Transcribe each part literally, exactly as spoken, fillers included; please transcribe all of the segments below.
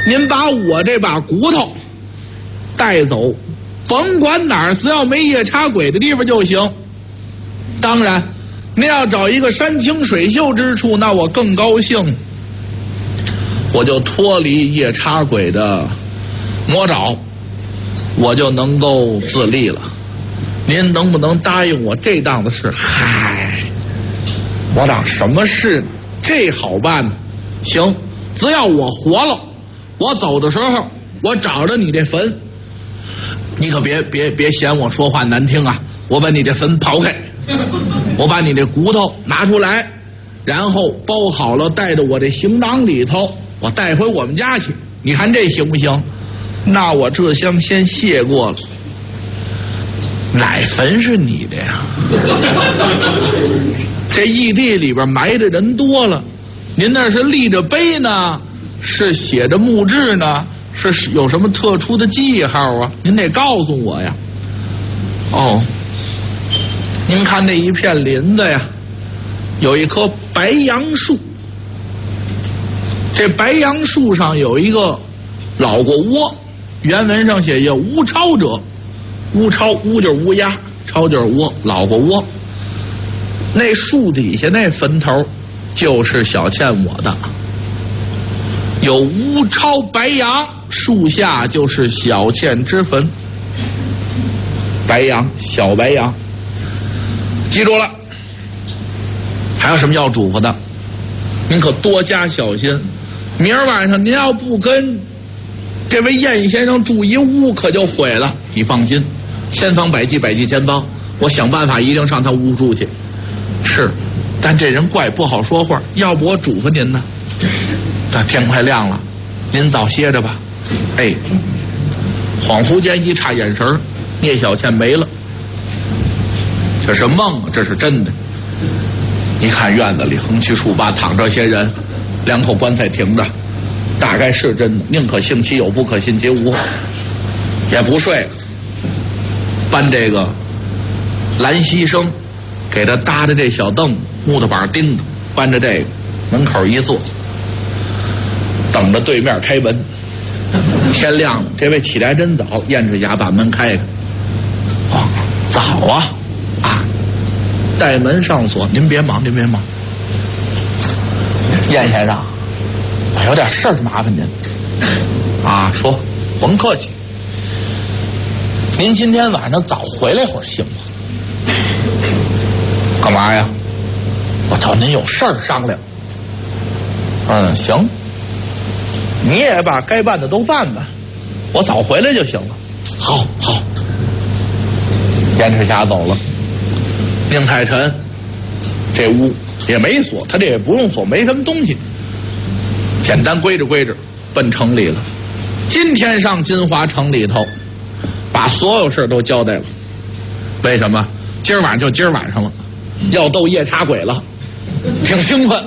您把我这把骨头带走，甭管哪儿，只要没夜叉鬼的地方就行。当然您要找一个山清水秀之处，那我更高兴，我就脱离夜叉鬼的魔爪，我就能够自立了。您能不能答应我这档子事？嗨，我当什么事这好办呢？行，只要我活了，我走的时候我找着你这坟，你可别别别嫌我说话难听啊！我把你这坟刨开，我把你这骨头拿出来，然后包好了，带着我这行囊里头，我带回我们家去。你看这行不行？那我这厢先谢过了。哪坟是你的呀？这义地里边埋的人多了，您那是立着碑呢，是写着墓志呢，是有什么特殊的记号啊？您得告诉我呀。哦，您看那一片林子呀，有一棵白杨树，这白杨树上有一个老过窝，原文上写叫乌超者，乌超，乌就是乌鸦，超就是窝，老过窝。那树底下那坟头就是小倩我的，有乌超白杨，树下就是小倩之坟。白杨，小白杨，记住了。还有什么要嘱咐的？您可多加小心。明儿晚上您要不跟这位燕先生住一屋，可就毁了。你放心，千方百计，百计千方，我想办法一定上他屋住去。是，但这人怪不好说话，要不我嘱咐您呢。这天快亮了，您早歇着吧。哎，恍惚间一眨眼神，聂小倩没了。这是梦啊，这是真的。你看院子里横七竖八躺这些人，两口棺材停着，大概是真的。宁可信其有，不可信其无。也不睡了，搬这个蓝溪生给他搭的这小凳，木头板钉的，搬着这个门口一坐，等着对面开门。天亮了，这位起来真早，燕赤霞把门开开。哦，早啊啊！带门上锁，您别忙，您别忙。燕先生，我有点事儿麻烦您。啊，说，甭客气。您今天晚上早回来会儿行吗？干嘛呀？我找您有事儿商量。嗯，行。你也把该办的都办办，我早回来就行了。好，好。燕赤霞走了。宁太臣这屋也没锁，他这也不用锁，没什么东西，简单归着归着奔城里了。今天上金华城里头把所有事都交代了。为什么？今儿晚上就今儿晚上了，要斗夜叉鬼了，挺兴奋。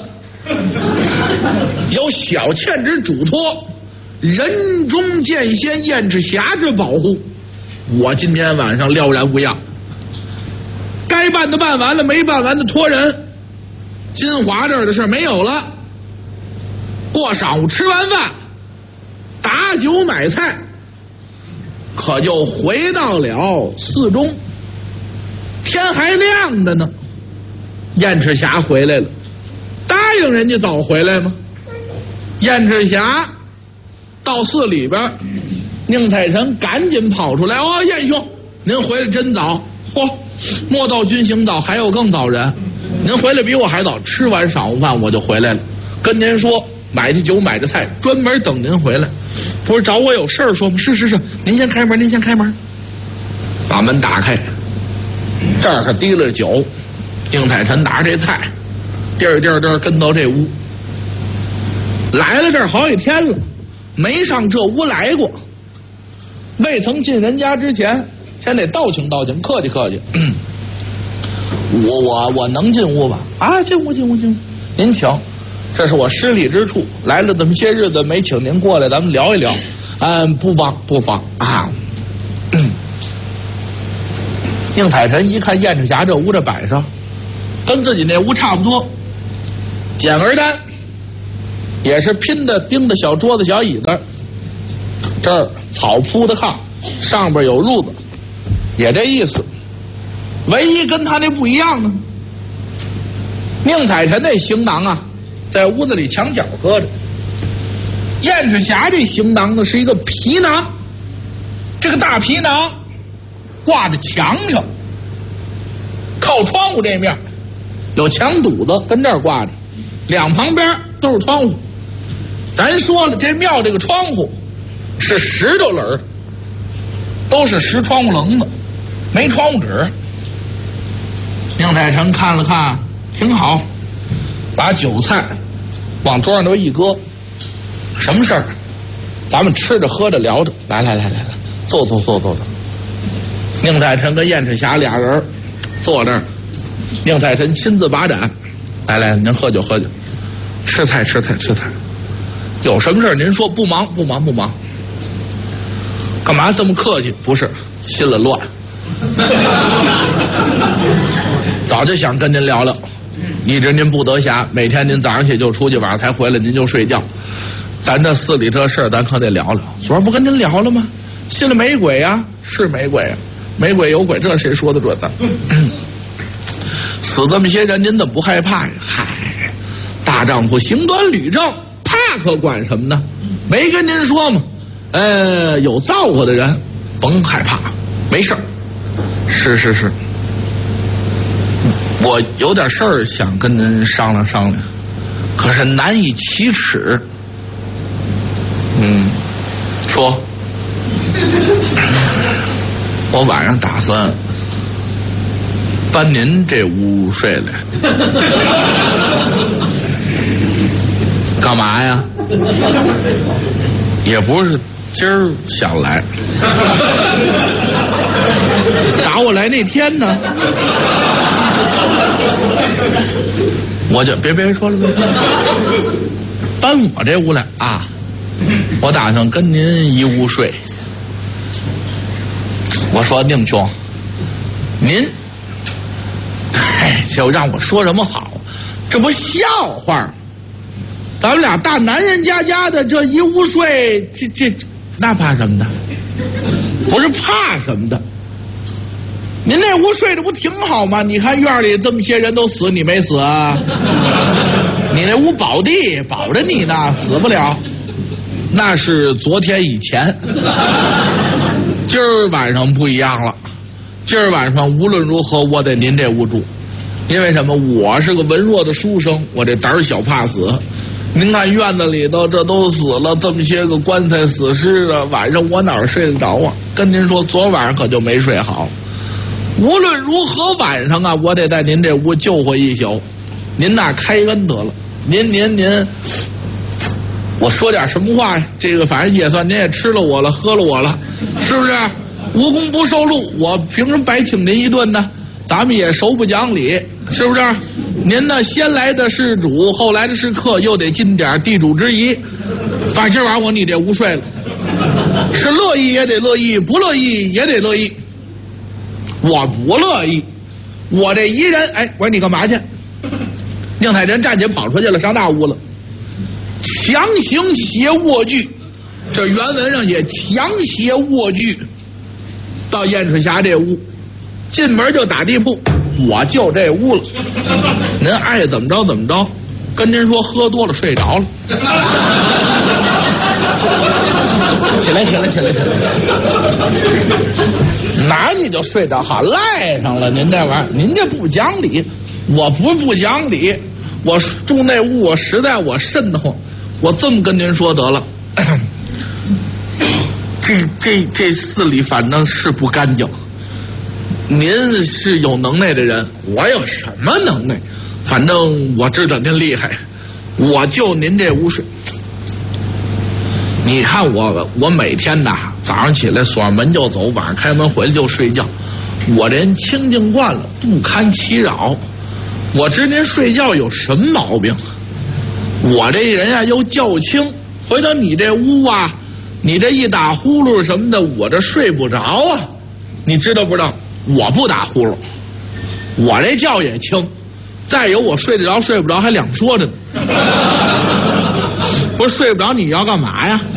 有小倩之嘱托，人中剑仙燕赤霞之保护，我今天晚上了然无恙。该办的办完了，没办完的托人。金华这儿的事没有了，过晌午吃完饭，打酒买菜，可就回到了寺中。天还亮着呢，燕赤霞回来了。答应人家早回来吗？燕赤霞到寺里边，宁太臣赶紧跑出来。哦，燕兄，您回来真早。嚯，莫道君行早，还有更早人。您回来比我还早，吃完晌午饭我就回来了。跟您说，买着酒买着菜，专门等您回来。不是找我有事儿说吗？是是是，您先开门，您先开门。把门打开，这儿可提了酒，宁太臣拿着这菜，地儿地儿地儿跟到这屋。来了这儿好几天了，没上这屋来过。未曾进人家之前，先得道请道请，客气客气。嗯，我我我能进屋吧？啊，进屋进屋进屋，您请。这是我失礼之处，来了这么些日子没请您过来，咱们聊一聊。嗯，不妨不妨啊。嗯，宁采臣一看燕赤霞这屋这摆上，跟自己那屋差不多，简而单，也是拼的钉的小桌子小椅子， 这儿草铺的炕，上边有褥子，也这意思。唯一跟他那不一样呢，宁采臣那行囊啊，在屋子里墙角搁着。燕赤霞这行囊呢是一个皮囊，这个大皮囊挂在墙上，靠窗户这面有墙堵子，跟这儿挂着，两旁边都是窗户。咱说了，这庙这个窗户是石头棱，都是石窗户棱子，没窗户纸。宁采臣看了看，挺好，把酒菜往桌上都一搁。什么事儿？咱们吃着喝着聊着，来来来来来，坐坐坐坐坐。宁采臣跟燕赤霞俩人坐这儿，宁采臣亲自把盏，来来，您喝酒喝酒，吃菜吃菜吃菜。有什么事儿您说，不忙不忙不忙。干嘛这么客气？不是，心里乱。早就想跟您聊聊，一直您不得暇，每天您早上起就出去，晚上才回来，您就睡觉。咱这寺里这事儿，咱可得聊聊。昨儿不跟您聊了吗？心里没鬼呀、啊？是没鬼啊，没鬼有鬼，这谁说的准呢？死这么些人，您怎么不害怕呀？嗨，大丈夫行端履正，怕可管什么呢？没跟您说吗？呃，有造化的人甭害怕，没事儿。是是是，我有点事儿想跟您商量商量，可是难以启齿。嗯，说，我晚上打算搬您这屋睡来。干嘛呀？也不是今儿想来，打我来那天呢，我就别别说了，搬我这屋来啊。我打算跟您一屋睡。我说宁兄，您，哎，就让我说什么好？这不笑话吗？咱们俩大男人家家的这一屋睡，这这那怕什么的？不是怕什么的。您那屋睡着不挺好吗？你看院里这么些人都死，你没死啊？你那屋保地保着你呢，死不了。那是昨天以前，今儿晚上不一样了。今儿晚上无论如何我得您这屋住，因为什么？我是个文弱的书生，我这胆儿小怕死。您看院子里头这都死了这么些个棺材死尸的，晚上我哪儿睡得着啊？跟您说，昨晚上可就没睡好。无论如何晚上啊，我得在您这屋救活一宿。您那开恩得了，您您您。我说点什么话呀？这个反正也算您也吃了我了，喝了我了，是不是？无功不受禄，我凭什么白请您一顿呢？咱们也熟不讲理，是不是？您呢，先来的是主，后来的是客，又得尽点地主之谊。反正今晚我你这屋睡了，是乐意也得乐意，不乐意也得乐意。我不乐意，我这一人，哎，我说你干嘛去？宁采臣站起跑出去了，上大屋了。强行携卧具，这原文上写强携卧具到燕赤霞这屋，进门就打地铺，我就这屋了，您爱怎么着怎么着，跟您说喝多了睡着了，起来起来起来起来，哪你就睡着好赖上了，您这玩意儿您这不讲理，我不是不讲理，我住那屋我实在我瘆得慌。我这么跟您说得了，这这这寺里反正是不干净。您是有能耐的人，我有什么能耐？反正我知道您厉害，我就您这屋睡。你看我，我每天呐，早上起来锁上门就走，晚上开门回来就睡觉。我这人清静惯了，不堪其扰。我知您睡觉有什么毛病？我这人啊又较轻，回头你这屋啊，你这一打呼噜什么的，我这睡不着啊。你知道不知道？我不打呼噜，我这觉也轻。再有我睡得着睡不着还两说着呢。不是睡不着你要干嘛呀？